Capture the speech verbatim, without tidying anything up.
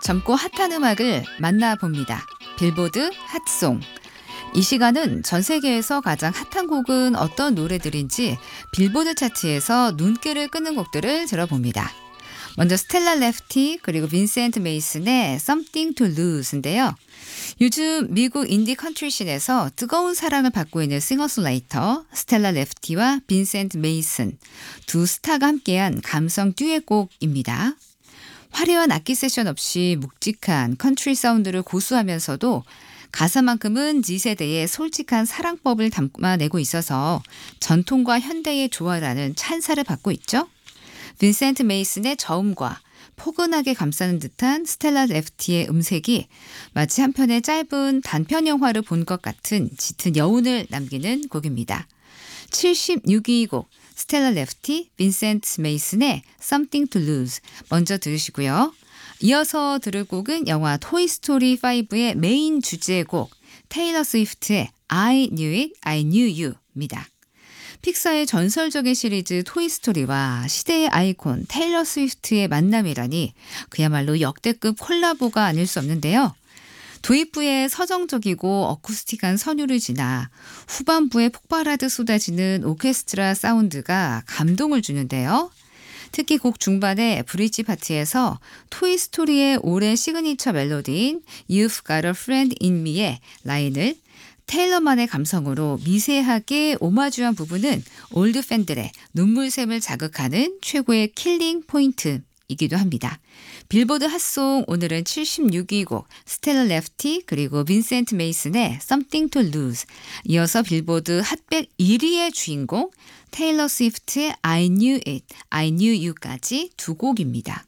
젊고 핫한 음악을 만나봅니다. 빌보드 핫송. 이 시간은 전 세계에서 가장 핫한 곡은 어떤 노래들인지 빌보드 차트에서 눈길을 끄는 곡들을 들어봅니다. 먼저 스텔라 레프티 그리고 빈센트 메이슨의 Something to Lose인데요. 요즘 미국 인디 컨트리씬에서 뜨거운 사랑을 받고 있는 싱어송라이터 스텔라 레프티와 빈센트 메이슨 두 스타가 함께한 감성 듀엣곡입니다. 화려한 악기 세션 없이 묵직한 컨트리 사운드를 고수하면서도 가사만큼은 Z세대의 솔직한 사랑법을 담아내고 있어서 전통과 현대의 조화라는 찬사를 받고 있죠. 빈센트 메이슨의 저음과 포근하게 감싸는 듯한 스텔라 레프티의 음색이 마치 한 편의 짧은 단편 영화를 본 것 같은 짙은 여운을 남기는 곡입니다. 칠십육 위 곡 스텔라 레프티, 빈센트 메이슨의 Something to Lose 먼저 들으시고요. 이어서 들을 곡은 영화 토이스토리 파이브의 메인 주제곡 테일러 스위프트의 I Knew It, I Knew You입니다. 픽사의 전설적인 시리즈 토이스토리와 시대의 아이콘 테일러 스위프트의 만남이라니 그야말로 역대급 콜라보가 아닐 수 없는데요. 도입부의 서정적이고 어쿠스틱한 선율을 지나 후반부에 폭발하듯 쏟아지는 오케스트라 사운드가 감동을 주는데요. 특히 곡 중반의 브릿지 파트에서 토이스토리의 오랜 시그니처 멜로디인 You've got a friend in me의 라인을 테일러만의 감성으로 미세하게 오마주한 부분은 올드 팬들의 눈물샘을 자극하는 최고의 킬링 포인트이기도 합니다. 빌보드 핫송 오늘은 칠십육 위 곡 스텔라 레프티 그리고 빈센트 메이슨의 Something to Lose, 이어서 빌보드 핫백 일 위의 주인공 테일러 스위프트의 I Knew It, I Knew You까지 두 곡입니다.